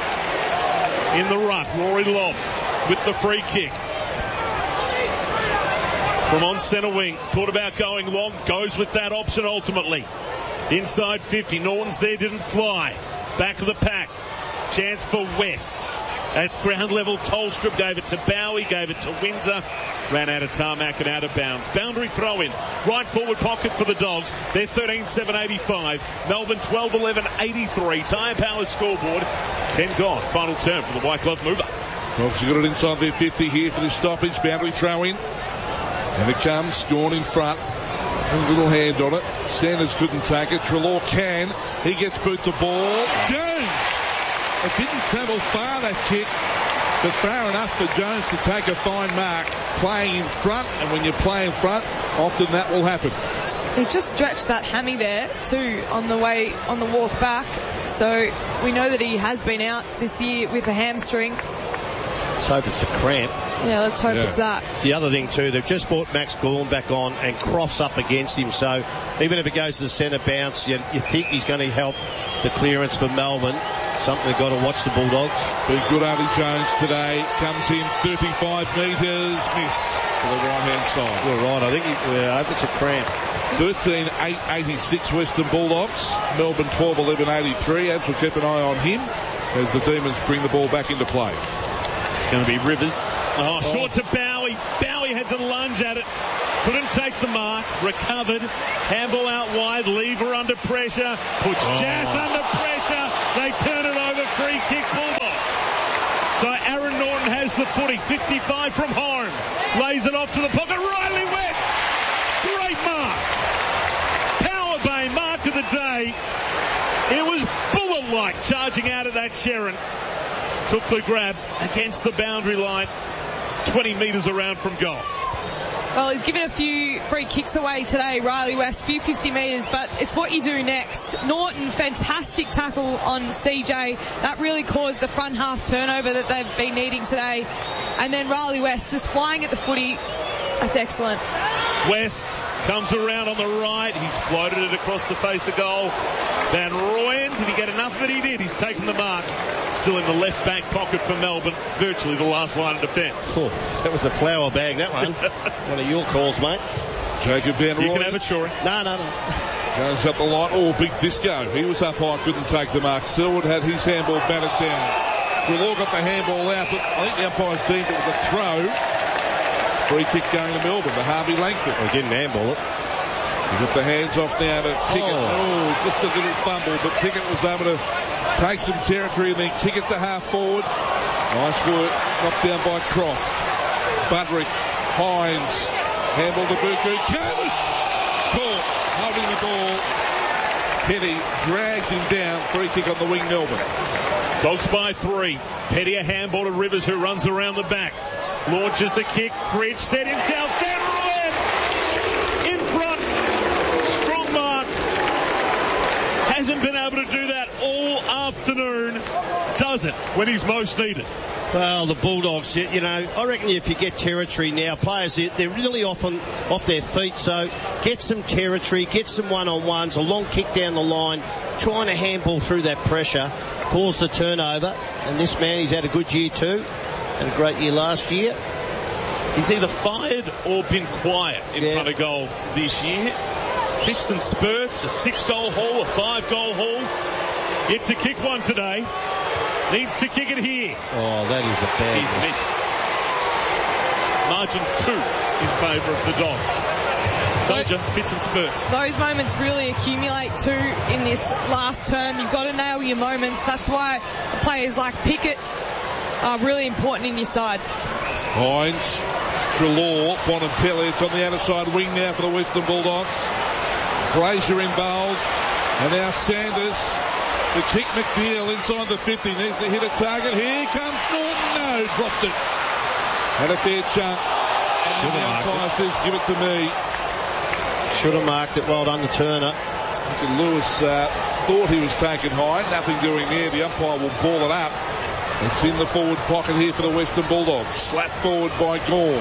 In the ruck, Rory Lobb with the free kick. From on centre wing, thought about going long, goes with that option ultimately. Inside 50, Norton's there, didn't fly. Back of the pack, chance for West. At ground level, Tolstrup gave it to Bowie, gave it to Windsor. Ran out of tarmac and out of bounds. Boundary throw in. Right forward pocket for the Dogs. They're 13-7-85. Melbourne 12-11-83. Tyre Power scoreboard. 10 gone. Final term for the White Glove mover. Dogs have got it inside their 50 here for the stoppage. Boundary throw in. And it comes. Gawn in front. A little hand on it. Sanders couldn't take it. Treloar can. He gets boot the ball. Jones! It didn't travel far, that kick, but far enough for Jones to take a fine mark. Playing in front, and when you play in front, often that will happen. He's just stretched that hammy there too on the walk back. So we know that he has been out this year with a hamstring. Let's hope it's a cramp. Yeah, let's hope it's that. The other thing too, they've just brought Max Gawn back on and Cross up against him, so even if it goes to the centre bounce, you think he's going to help the clearance for Melbourne. Something they've got to watch the Bulldogs. Be good, Artie Jones today. Comes in 35 metres, miss to the right-hand side. You're right, I think I hope it's a cramp. 13-8-86 Western Bulldogs. Melbourne 12-11-83. Abs will keep an eye on him as the Demons bring the ball back into play. It's going to be Rivers. Short to Bowie. Bowie had to lunge at it. Couldn't take the mark. Recovered. Handball out wide. Lever under pressure. Puts Jaff under pressure. They turn it over. Free kick Bulldogs. So Aaron Norton has the footy. 55 from home. Lays it off to the pocket. Riley West. Great mark. Power Bay mark of the day. It was bullet-like charging out of that Sherrin. Took the grab against the boundary line. 20 metres around from goal. Well, he's given a few free kicks away today, Riley West, few 50 metres, but it's what you do next. Norton, fantastic tackle on CJ. That really caused the front half turnover that they've been needing today. And then Riley West just flying at the footy. That's excellent. West comes around on the right. He's floated it across the face of goal. Van Rooyen, did he get enough of it? He did. He's taken the mark. Still in the left back pocket for Melbourne. Virtually the last line of defence. Oh, that was a flower bag, that one. One of your calls, mate. Jacob Van Rooyen. You can have it, Shorey. No. Goes up the line. Oh, big disco. He was up high, couldn't take the mark. Selwood had his handball batted down. Treloar got the handball out, but I think the umpires deemed it was a throw. Free kick going to Melbourne, to Harvey Langford. He didn't handball it. He got the hands off now to Pickett. Oh, just a little fumble, but Pickett was able to take some territory and then kick it to half forward. Nice work, knocked down by Croft. Budrick, Hines, handball to Buku. Camus! Caught, holding the ball. Petty drags him down. Free kick on the wing, Melbourne. Dogs by 3. Petty a handball to Rivers, who runs around the back. Launches the kick. Critch set himself. Van Rooyen in front. Strong mark. Hasn't been able to do that all afternoon. Does it when he's most needed? Well, the Bulldogs, I reckon if you get territory now, players, they're really often off their feet, so get some territory, get some one-on-ones, a long kick down the line, trying to handball through that pressure, cause the turnover, and this man, he's had a good year too, had a great year last year. He's either fired or been quiet in front of goal this year. Fits and spurts, a 6-goal haul, a 5-goal haul. Yet to kick one today. Needs to kick it here. Oh, that is a bad He's missed. Margin 2 in favour of the Dogs. Told you, fits and spurts. Those moments really accumulate too in this last term. You've got to nail your moments. That's why players like Pickett are really important in your side. Hines, Treloar, Bontempelli. It's on the outer side wing now for the Western Bulldogs. Fraser involved. And now Sanders. The kick, McNeil inside the 50, needs to hit a target. Here comes Norton. No, dropped it. Had a fair chunk. And the umpire says, give it to me. Should have marked it. Well done to Turner. Lewis thought he was taken high. Nothing doing there. The umpire will ball it up. It's in the forward pocket here for the Western Bulldogs. Slap forward by Gawn.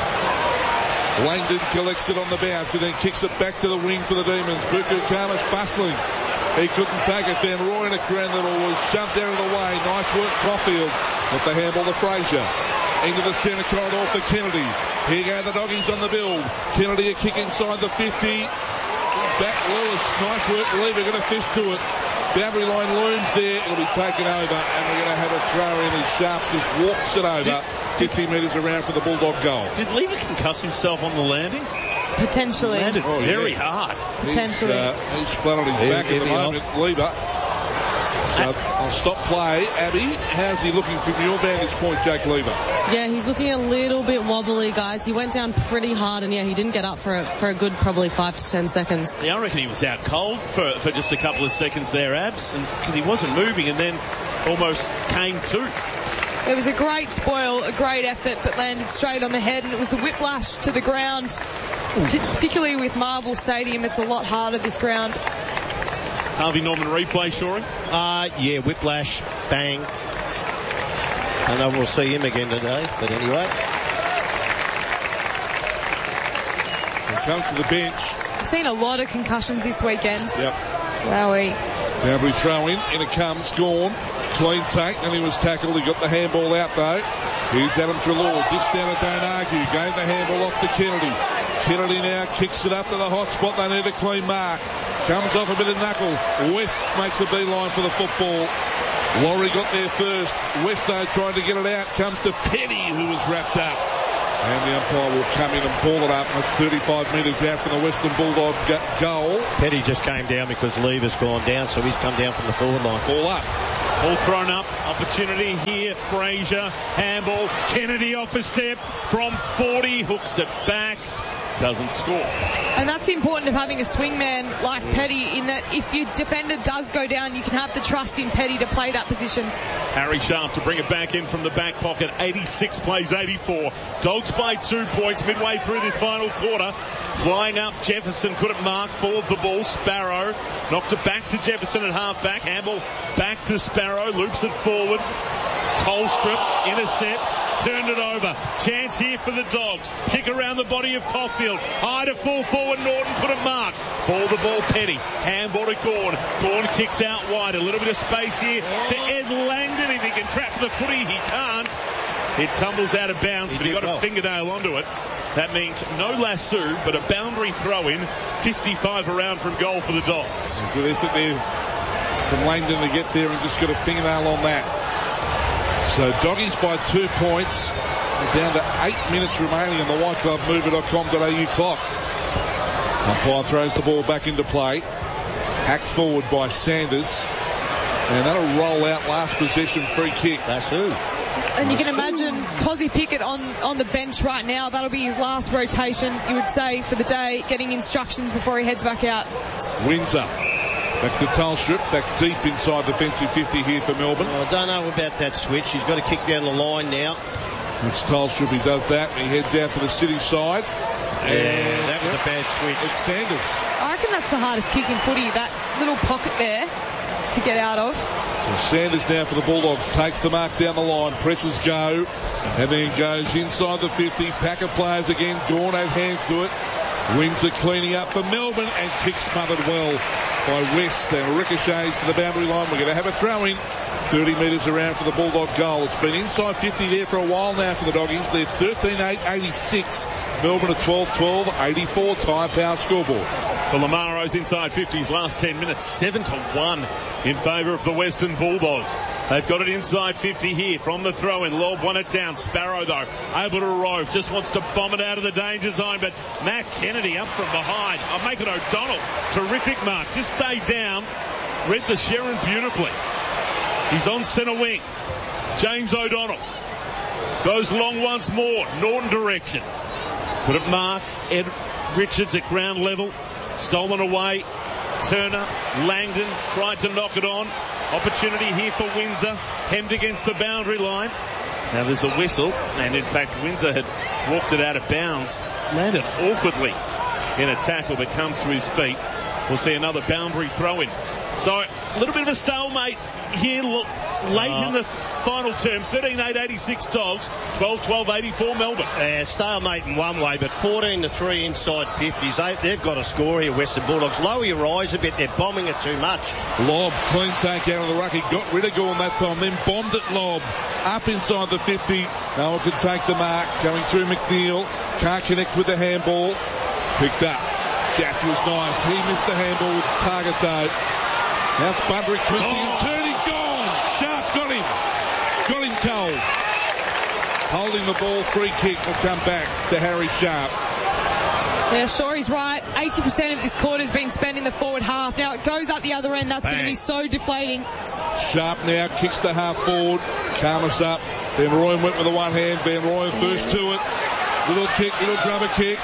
Langdon collects it on the bounce and then kicks it back to the wing for the Demons. Buku Khamis bustling. He couldn't take it. Van Rooyen a Granville was shoved out of the way. Nice work, Caulfield. With the handball to Fraser. Into the centre corridor for Kennedy. Here go the Doggies on the build. Kennedy a kick inside the 50. Back Lewis. Nice work. Lever got a fist to it. Boundary line looms there. It'll be taken over. And we're going to have a throw in as Sharp just walks it over. 50 metres around for the Bulldog goal. Did Lever concuss himself on the landing? Potentially. Landed very hard. Potentially. He's flat on his back at the moment, Lever. So I'll stop play. Abby, how's he looking from your vantage point, Jake Lever? Yeah, he's looking a little bit wobbly, guys. He went down pretty hard, and he didn't get up for a good probably 5 to 10 seconds. Yeah, I reckon he was out cold for just a couple of seconds there, Abs, because he wasn't moving and then almost came to. It was a great spoil, a great effort, but landed straight on the head, and it was the whiplash to the ground. Particularly with Marvel Stadium, it's a lot harder, this ground. Harvey Norman replay, Shorey? Yeah, whiplash, bang. I know we'll see him again today, but anyway. comes to the bench. I've seen a lot of concussions this weekend. Yep. Wowie. Boundary throw in it comes, Gawn. Clean take, and he was tackled. He got the handball out though. Here's Adam Treloar. Dished down to Don't Argue. Gave the handball off to Kennedy. Kennedy now kicks it up to the hot spot. They need a clean mark. Comes off a bit of knuckle. West makes a beeline for the football. Laurie got there first. West though trying to get it out. Comes to Petty, who was wrapped up. And the umpire will come in and ball it up. It's 35 metres out from the Western Bulldog goal. Petty just came down because Lever's gone down, so he's come down from the forward line. Ball up. Ball thrown up. Opportunity here. Fraser. Handball. Kennedy off a step from 40. Hooks it back. Doesn't score. And that's important of having a swingman like Petty, in that if your defender does go down, you can have the trust in Petty to play that position. Harry Sharp to bring it back in from the back pocket. 86 plays 84. Dogs by 2 points midway through this final quarter. Flying up, Jefferson couldn't mark. Forward the ball. Sparrow knocked it back to Jefferson at half back. Handball back to Sparrow. Loops it forward. Tolstrup, intercept, turned it over. Chance here for the Dogs. Kick around the body of Caulfield. High to full forward, Norton couldn't mark. Ball the ball, Petty. Handball to Gawn. Gawn kicks out wide. A little bit of space here to Ed Langdon. If he can trap the footy, he can't. It tumbles out of bounds, but he got a fingernail onto it. That means no lasso, but a boundary throw-in. 55 around from goal for the Dogs. Good effort there from Langdon to get there and just got a fingernail on that. So Doggies by 2 points. We're down to 8 minutes remaining on the whiteclubmover.com.au clock. Umpire throws the ball back into play. Hacked forward by Sanders. And that'll roll out last possession free kick. That's who. And you can imagine Cozzy Pickett on the bench right now. That'll be his last rotation, you would say, for the day, getting instructions before he heads back out. Windsor. Back to Tolstrup, back deep inside defensive 50 here for Melbourne. I don't know about that switch. He's got to kick down the line now. It's Tolstrup, he does that, and he heads out to the city side. And that was a bad switch. It's Sanders. I reckon that's the hardest kick in footy, that little pocket there to get out of. So Sanders now for the Bulldogs, takes the mark down the line, presses go, and then goes inside the 50. Pack of players again, Gawn had hands to it. Windsor cleaning up for Melbourne, and kick smothered well by West, and ricochets to the boundary line. We're going to have a throw in 30 metres around for the Bulldog goal. It's been inside 50 there for a while now for the Doggies. They're 13-8-86. Melbourne at 12-12, 84 Tyre Power scoreboard. For Lamaro's inside 50s last 10 minutes, 7-1 in favour of the Western Bulldogs. They've got it inside 50 here from the throw-in. Lobb won it down. Sparrow, though, able to rove. Just wants to bomb it out of the danger zone, but Matt Kennedy up from behind. I'm making O'Donnell. Terrific mark. Just stay down. Read the Sharon beautifully. He's on centre wing. James O'Donnell goes long once more. Norton direction. Put it mark. Ed Richards at ground level. Stolen away. Turner. Langdon tried to knock it on. Opportunity here for Windsor. Hemmed against the boundary line. Now there's a whistle. And in fact, Windsor had walked it out of bounds. Landed awkwardly in a tackle, but comes to his feet. We'll see another boundary throw-in. So a little bit of a stalemate here late in the final term. 13-8-86 Dogs, 12-12-84 Melbourne. Stalemate in one way, but 14-3 inside 50s. They've got a score here, Western Bulldogs. Lower your eyes a bit. They're bombing it too much. Lobb, clean take out of the ruck. He got rid of Gawn that time, then bombed it Lobb. Up inside the 50. No one can take the mark. Coming through McNeil. Can't connect with the handball. Picked up. Jack was nice. He missed the handball with the target though. Now it's Bundrick twisting and turning. Gone. Sharp got him. Got him cold. Holding the ball. Free kick will come back to Harry Sharp. Yeah, sure, he's right. 80% of this quarter's been spent in the forward half. Now it goes up the other end. That's going to be so deflating. Sharp now kicks the half forward. Karmas up. Then Royan went with the one hand. Van Royan first to it. Little kick, little grubber kick.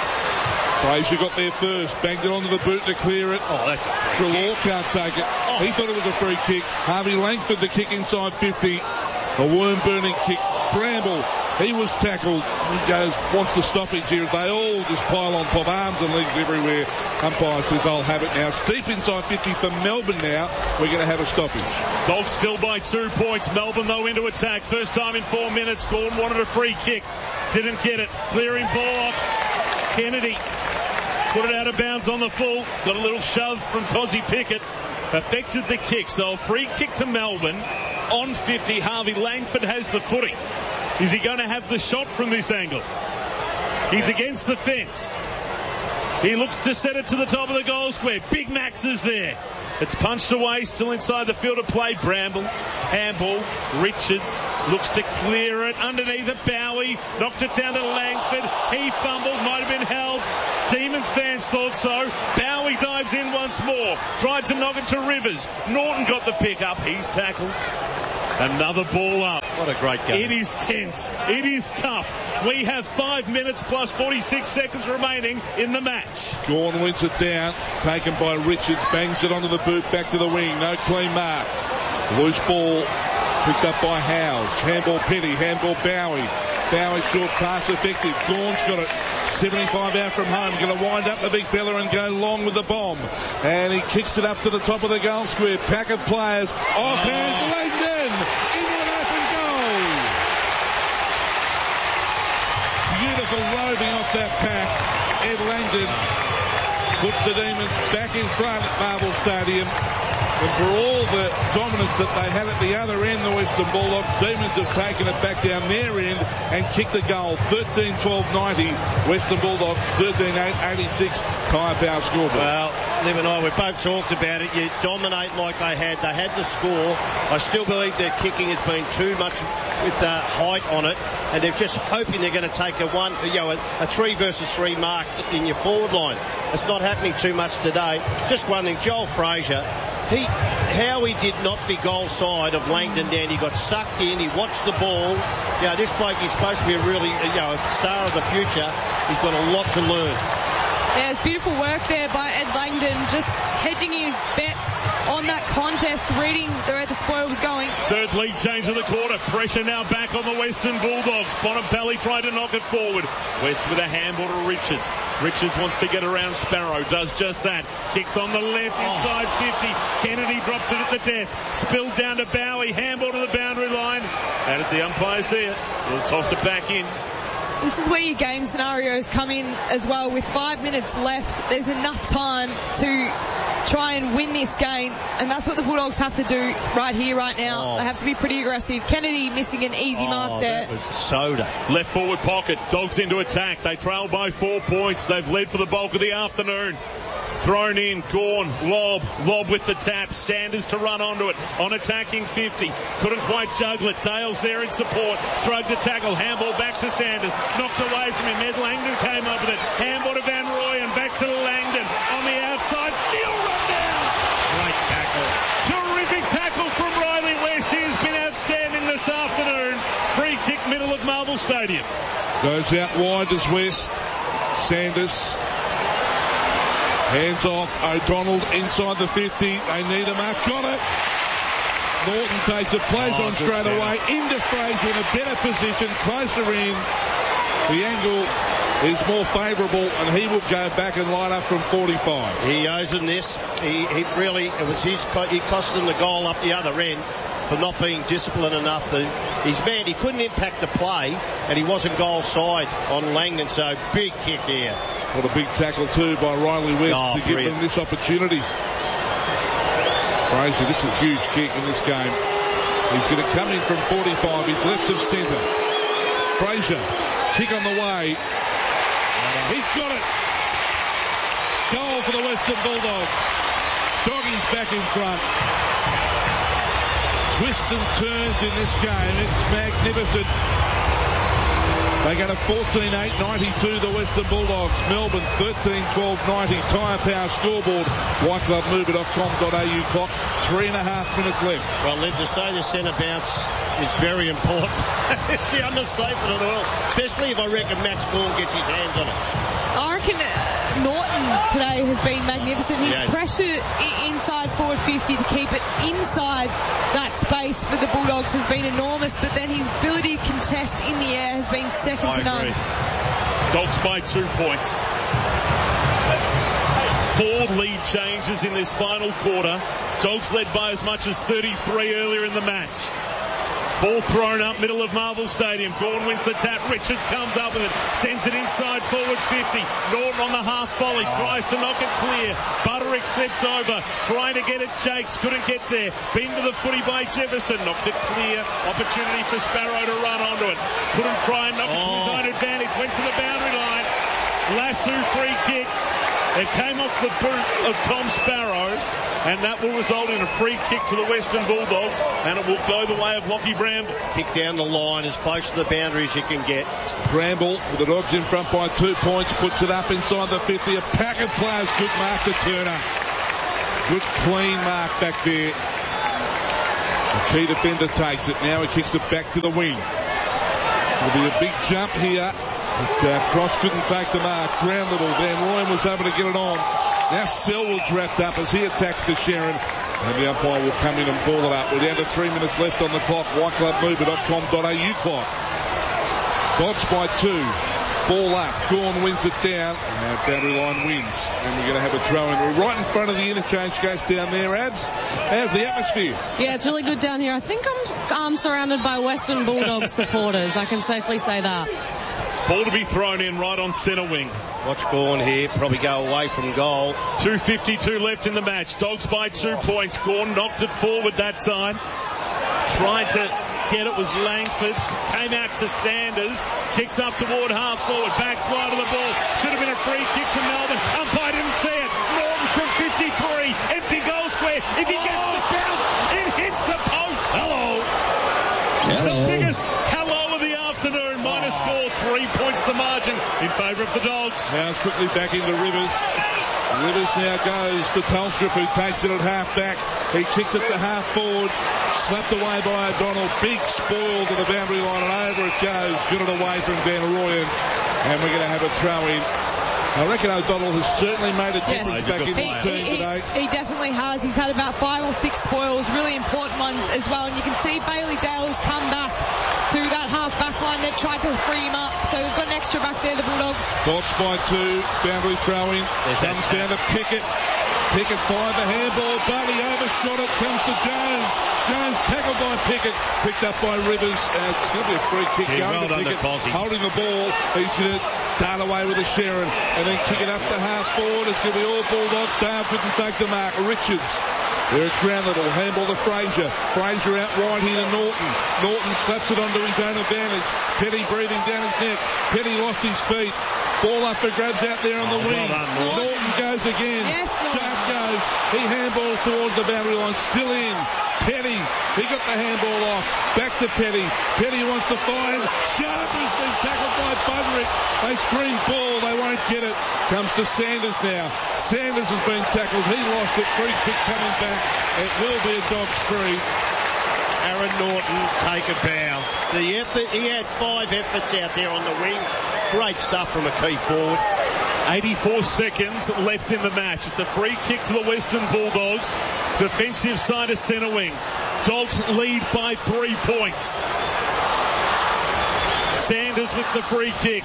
Fraser got there first, banged it onto the boot to clear it. Oh, that's a free Treloar kick. can't take it. He thought it was a free kick. Harvey Langford the kick inside 50. A worm-burning kick. Bramble, he was tackled. He goes, wants the stoppage here. They all just pile on top, arms and legs everywhere. Umpire says, I'll have it now. Steep inside 50 for Melbourne now. We're going to have a stoppage. Dogs still by 2 points. Melbourne, though, into attack. First time in 4 minutes. Gordon wanted a free kick. Didn't get it. Clearing ball off. Kennedy Put it out of bounds on the full. Got a little shove from Cozzy Pickett. Affected the kick. So a free kick to Melbourne. On 50, Harvey Langford has the footy. Is he going to have the shot from this angle? He's against the fence. He looks to set it to the top of the goal square. Big Max is there. It's punched away, still inside the field of play. Bramble, handball. Richards looks to clear it underneath it. Bowie knocked it down to Langford. He fumbled, might have been held. Demons fans thought so. Bowie dives in once more. Tried to knock it to Rivers. Norton got the pick up. He's tackled. Another ball up. What a great game. It is tense. It is tough. We have 5 minutes plus 46 seconds remaining in the match. Gawn wins it down. Taken by Richards. Bangs it onto the boot. Back to the wing. No clean mark. Loose ball. Picked up by Howes. Handball Petty. Handball Bowie. Bowie short pass effective. Gawn's got it. 75 out from home. Going to wind up the big fella and go long with the bomb. And he kicks it up to the top of the goal square. Pack of players. Offhand. Langdon. Into an open goal. Beautiful roving off that pack. Ed Langdon puts the Demons back in front at Marvel Stadium. And for all the dominance that they had at the other end, the Western Bulldogs, Demons have taken it back down their end and kicked the goal. 13-12-90, Western Bulldogs, 13-8-86, Tyre Power scoreboard. Well, Liv and I, we both talked about it. You dominate like they had. They had the score. I still believe their kicking has been too much with height on it, and they're just hoping they're going to take a 3 versus 3 mark in your forward line. It's not happening too much today. Just one thing, Joel Frazier, Howie did not be goal side of Langdon down. He got sucked in. He watched the ball. This bloke is supposed to be a really, a star of the future. He's got a lot to learn. Yeah, it's beautiful work there by Ed Langdon, just hedging his bets on that contest, reading where the spoil was going. Third lead change of the quarter. Pressure now back on the Western Bulldogs. Bonampelli tried to knock it forward. West with a handball to Richards. Richards wants to get around Sparrow. Does just that. Kicks on the left inside 50. Kennedy dropped it at the death. Spilled down to Bowie. Handball to the boundary line. How does the umpire see it? He'll toss it back in. This is where your game scenarios come in as well. With 5 minutes left, there's enough time to try and win this game, and that's what the Bulldogs have to do right here, right now. They have to be pretty aggressive. Kennedy missing an easy mark there. Soda. Left forward pocket. Dogs into attack. They trail by 4 points. They've led for the bulk of the afternoon. Thrown in, Gawn, lob with the tap. Sanders to run onto it. On attacking 50. Couldn't quite juggle it. Dale's there in support. Drug to tackle. Handball back to Sanders. Knocked away from him. Ed Langdon came up with it. Handball to Van Roy and back to Langdon. On the outside. Steele run down. Great tackle. Terrific tackle from Riley West. He has been outstanding this afternoon. Free kick middle of Marvel Stadium. Goes out wide as West. Sanders. Hands off. O'Donnell inside the 50. They need a mark. Got it. Norton takes it. Plays on straight away. Into Fraser in a better position. Closer in. The angle is more favourable, and he will go back and line up from 45. He owes him this. He really, it was his. He cost them the goal up the other end for not being disciplined enough. His man, he couldn't impact the play, and he wasn't goal side on Langdon, so big kick here. What a big tackle too by Riley West to give them this opportunity. Fraser, this is a huge kick in this game. He's going to come in from 45. He's left of centre. Fraser, kick on the way. He's got it. Goal for the Western Bulldogs. Doggies back in front. Twists and turns in this game. It's magnificent. They get a 14-8-92, the Western Bulldogs. Melbourne 13-12-90. Tyre Power scoreboard. whiteclubmover.com.au clock. 3.5 minutes left. Well, Liv, to say the centre bounce is very important. It's the understatement of the world. Especially if I reckon Max Gawn gets his hands on it. I reckon Norton today has been magnificent. His pressure inside forward 50 to keep it inside that space for the Bulldogs has been enormous, but then his ability to contest in the air has been second to none. Dogs by 2 points. 4 lead changes in this final quarter. Dogs led by as much as 33 earlier in the match. Ball thrown up, middle of Marvel Stadium. Gawn wins the tap. Richards comes up with it. Sends it inside forward 50. Norton on the half volley. Tries to knock it clear. Butterick slipped over. Trying to get it. Jakes couldn't get there. Been to the footy by Jefferson. Knocked it clear. Opportunity for Sparrow to run onto it. Couldn't try and knock it to his own advantage. Went to the boundary line. Lasso free kick. It came off the boot of Tom Sparrow, and that will result in a free kick to the Western Bulldogs, and it will go the way of Lockie Bramble. Kick down the line as close to the boundary as you can get. Bramble, with the Dogs in front by 2 points, puts it up inside the 50. A pack of players. Good mark to Turner. Good clean mark back there. The key defender takes it. Now he kicks it back to the wing. Will be a big jump here. But Cross couldn't take the mark. Ground level. Van Rooyen was able to get it on. Now Selwood's wrapped up as he attacks to Sharon. And the umpire will come in and ball it up. We're down to 3 minutes left on the clock. whiteclubmover.com.au clock. Dogs by 2. Ball up. Gawn wins it down. And boundary line wins. And we're going to have a throw in. We're right in front of the interchange gate down there, Abs. How's the atmosphere? Yeah, it's really good down here. I think I'm surrounded by Western Bulldogs supporters. I can safely say that. Ball to be thrown in right on centre wing. Watch Gawn here. Probably go away from goal. 2:52 left in the match. Dogs by 2 points. Gawn knocked it forward that time. Tried to get it, was Langford's. Came out to Sanders. Kicks up toward half forward. Back fly to the ball. Should have been a free kick to Melbourne. Umpire didn't see it. Norton from 53. Empty goal square. If he gets the bounce, it hits the post. Hello. The biggest hello of the afternoon. Minus score. 3 points the margin in favour of the Dogs. Now it's quickly back into Rivers. Rivers now goes to Telstra, who takes it at half back. He kicks it to half forward. Slapped away by O'Donnell. Big spoil to the boundary line, and over it goes. Good it away from Van Rooyen. And we're going to have a throw in. I reckon O'Donnell has certainly made a difference back in his team today. He definitely has. He's had about 5 or 6 spoils, really important ones as well. And you can see Bailey Dale has come back to that half-back line. They've tried to free him up. So they've got an extra back there, the Bulldogs. Dogs by 2. Boundary throwing. Comes down to Pickett. Pickett by the handball. Barty overshot it. Comes to Jones. Jones tackled by Pickett. Picked up by Rivers. It's going to be a free kick going to Pickett. Holding the ball. He's going to dart away with a Sharon. And then kick it up to half forward. It's going to be all Bulldogs. Dale couldn't take the mark. Richards. They're at ground level. Handball to Fraser. Fraser out wide here to Norton. Norton slaps it onto his own advantage. Petty breathing down his neck. Petty lost his feet. Ball up for grabs out there on the wing. Norton goes again. Yes, Sharp goes. He handballs towards the boundary line. Still in. Petty. He got the handball off. Back to Petty. Petty wants to find. Sharp has been tackled by Butterick. They scream ball. They won't get it. Comes to Sanders now. Sanders has been tackled. He lost it. Free kick coming back. It will be a Dogs free. Aaron Norton, take a bow. The effort, he had 5 efforts out there on the wing. Great stuff from a key forward. 84 seconds left in the match. It's a free kick to the Western Bulldogs. Defensive side of centre wing. Dogs lead by 3 points. Sanders with the free kick.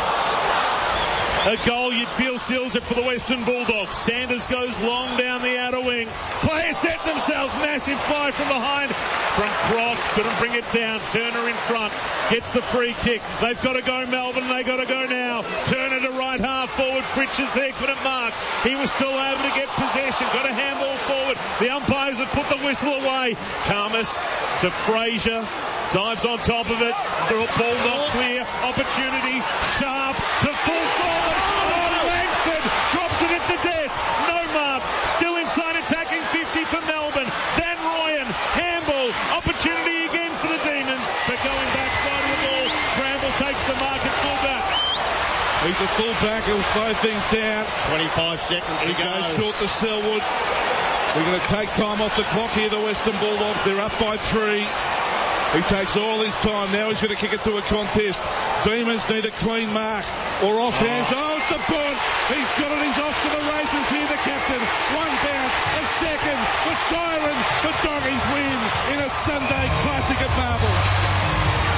A goal you'd feel seals it for the Western Bulldogs. Sanders goes long down the outer wing. Players set themselves. Massive fly from behind. From Croft. Couldn't bring it down. Turner in front. Gets the free kick. They've got to go Melbourne. They've got to go now. Turner to right half forward. Fritches there. Couldn't mark. He was still able to get possession. Got a handball forward. The umpires have put the whistle away. Karmas to Fraser. Dives on top of it. Ball not clear. Opportunity. Sharp to full forward. Oh, Langford dropped it at the death. No mark. Still inside attacking 50 for Melbourne. Van Rooyen. Handball. Opportunity again for the Demons. But going back right of the ball. Bramble takes the mark at fullback. He's a fullback. He'll slow things down. 25 seconds to go. He goes short to Selwood. We're going to take time off the clock here, the Western Bulldogs. They're up by 3. He takes all his time. Now he's going to kick it to a contest. Demons need a clean mark. Or off hands. Oh, it's the punt. He's got it. He's off to the races here, the captain. One bounce. A second. The siren. The Doggies win in a Sunday Classic at Marvel.